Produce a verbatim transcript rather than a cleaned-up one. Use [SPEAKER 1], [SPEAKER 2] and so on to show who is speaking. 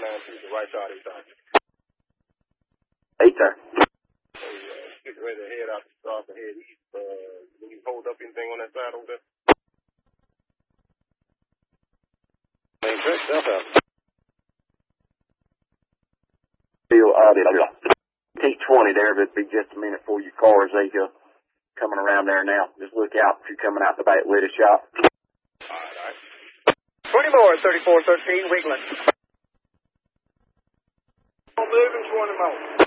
[SPEAKER 1] nine two, the right side, eight side.
[SPEAKER 2] Eight there.
[SPEAKER 1] So, uh, get ready to head out the start and head east. Uh, will you hold up anything on that side over there? Main track, south out.
[SPEAKER 2] Still, uh, T twenty there, but it'd be just a minute for your cars. They go coming around there now. Just look out if you're coming out the back litter shop.
[SPEAKER 1] All right, all right.
[SPEAKER 3] twenty more, thirty-four thirteen, wiggling.
[SPEAKER 1] Moving twenty more.